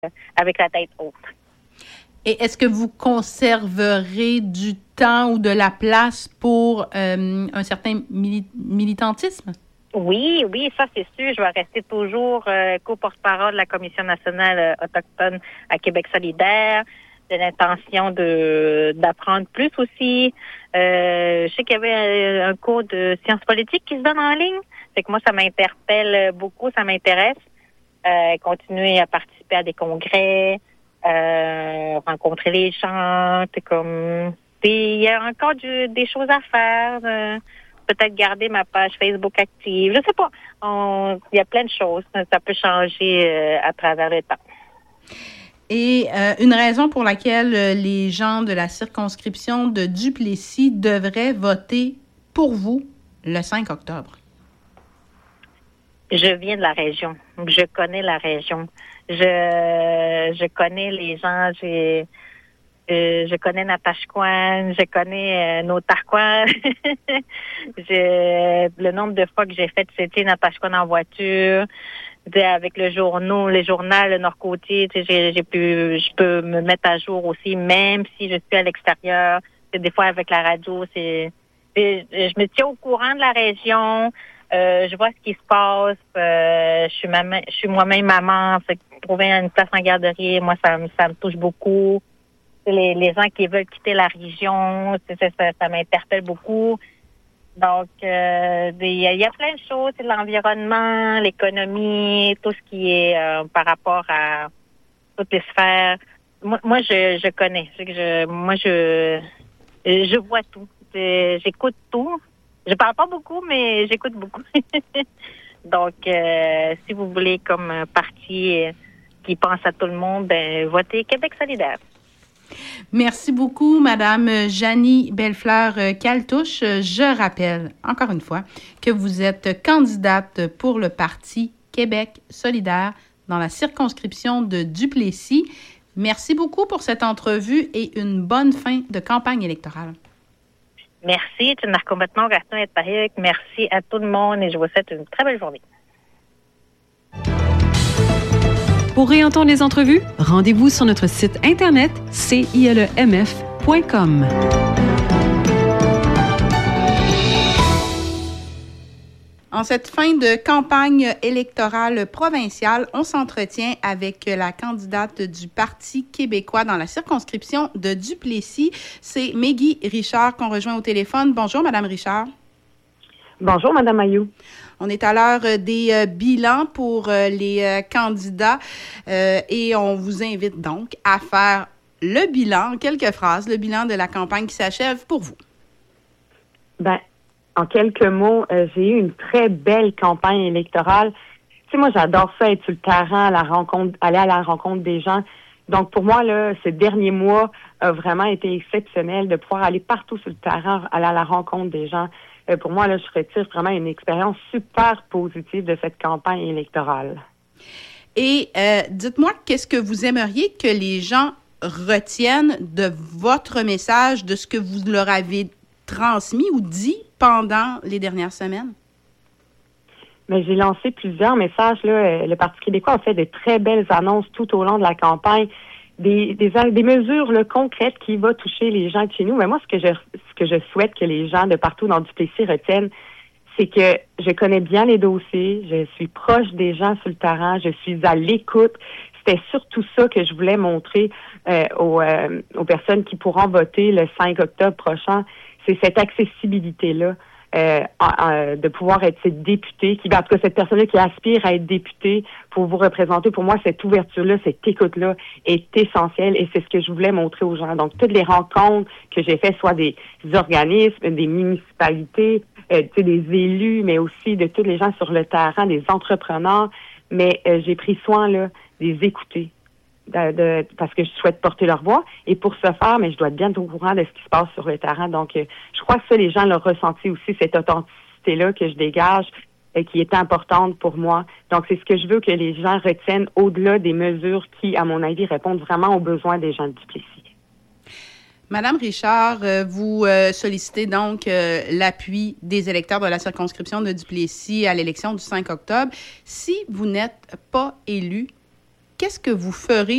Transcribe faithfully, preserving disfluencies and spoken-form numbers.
avec la tête haute. Et est-ce que vous conserverez du temps ou de la place pour euh, un certain mili- militantisme? Oui, oui, ça c'est sûr. Je vais rester toujours euh, co-porte-parole de la Commission nationale euh, autochtone à Québec solidaire. J'ai l'intention de d'apprendre plus aussi. Euh, je sais qu'il y avait un, un cours de sciences politiques qui se donne en ligne. Fait que moi, ça m'interpelle beaucoup, ça m'intéresse. Euh, continuer à participer à des congrès, euh, rencontrer les gens, c'est comme... Puis, il y a encore du, des choses à faire. Euh, peut-être garder ma page Facebook active. Je sais pas. On, il y a plein de choses. Ça peut changer euh, à travers le temps. Et euh, une raison pour laquelle les gens de la circonscription de Duplessis devraient voter pour vous le cinq octobre? Je viens de la région. Je connais la région. Je je connais les gens. J'ai euh, je connais Natashquan. Je connais euh, nos Tarquois. je, le nombre de fois que j'ai fait c'était Natashquan en voiture, avec le journal, les journaux, le Nord-Côtier. J'ai, j'ai pu, je peux me mettre à jour aussi, même si je suis à l'extérieur. Des fois avec la radio, c'est, c'est je me tiens au courant de la région. Euh, je vois ce qui se passe. Euh, je suis maman, je suis moi-même maman. Fait que trouver une place en garderie, moi, ça, ça me touche beaucoup. Les, les gens qui veulent quitter la région, ça, ça, ça m'interpelle beaucoup. Donc, euh, il y, y a plein de choses. C'est l'environnement, l'économie, tout ce qui est euh, par rapport à toutes les sphères. Moi, moi je, je connais. Je, moi, je, je vois tout. Je, j'écoute tout. Je parle pas beaucoup, mais j'écoute beaucoup. Donc, euh, si vous voulez, comme un parti qui pense à tout le monde, ben votez Québec solidaire. Merci beaucoup, Madame Janie Bellefleur-Caltouche. Je rappelle, encore une fois, que vous êtes candidate pour le Parti Québec solidaire dans la circonscription de Duplessis. Merci beaucoup pour cette entrevue et une bonne fin de campagne électorale. Merci, tu m'as complètement resté avec. Merci à tout le monde et je vous souhaite une très belle journée. Pour réentendre les entrevues, rendez-vous sur notre site internet c i l e m f point com. En cette fin de campagne électorale provinciale, on s'entretient avec la candidate du Parti québécois dans la circonscription de Duplessis. C'est Meggy Richard qu'on rejoint au téléphone. Bonjour, Madame Richard. Bonjour, Madame Ayou. On est à l'heure des euh, bilans pour euh, les euh, candidats euh, et on vous invite donc à faire le bilan, en quelques phrases, le bilan de la campagne qui s'achève pour vous. Ben, en quelques mots, euh, j'ai eu une très belle campagne électorale. Tu sais, moi, j'adore ça, être sur le terrain, à la rencontre, aller à la rencontre des gens. Donc, pour moi, là, ces derniers mois a vraiment été exceptionnel de pouvoir aller partout sur le terrain, aller à la rencontre des gens. Euh, pour moi, là, je retire vraiment une expérience super positive de cette campagne électorale. Et euh, dites-moi, qu'est-ce que vous aimeriez que les gens retiennent de votre message, de ce que vous leur avez transmis ou dit pendant les dernières semaines? Mais j'ai lancé plusieurs messages. Là. Le Parti québécois a fait de très belles annonces tout au long de la campagne, des, des, des mesures là, concrètes qui vont toucher les gens de chez nous. Mais moi, ce que je ce que je souhaite que les gens de partout dans Duplessis retiennent, c'est que je connais bien les dossiers, je suis proche des gens sur le terrain, je suis à l'écoute. C'était surtout ça que je voulais montrer euh, aux, euh, aux personnes qui pourront voter le cinq octobre prochain. C'est cette accessibilité-là. Euh, euh, de pouvoir être cette députée, qui, en tout cas, cette personne-là qui aspire à être députée pour vous représenter. Pour moi, cette ouverture-là, cette écoute-là est essentielle et c'est ce que je voulais montrer aux gens. Donc, toutes les rencontres que j'ai faites, soit des organismes, des municipalités, euh, tu sais, des élus, mais aussi de tous les gens sur le terrain, des entrepreneurs, mais euh, j'ai pris soin, là, de les écouter. De, de, parce que je souhaite porter leur voix. Et pour ce faire, mais je dois être bien au courant de ce qui se passe sur le terrain. Donc, euh, je crois que ça, les gens l'ont ressenti aussi, cette authenticité-là que je dégage, euh, qui est importante pour moi. Donc, c'est ce que je veux que les gens retiennent au-delà des mesures qui, à mon avis, répondent vraiment aux besoins des gens de Duplessis. Madame Richard, euh, vous euh, sollicitez donc euh, l'appui des électeurs de la circonscription de Duplessis à l'élection du cinq octobre. Si vous n'êtes pas élu, qu'est-ce que vous ferez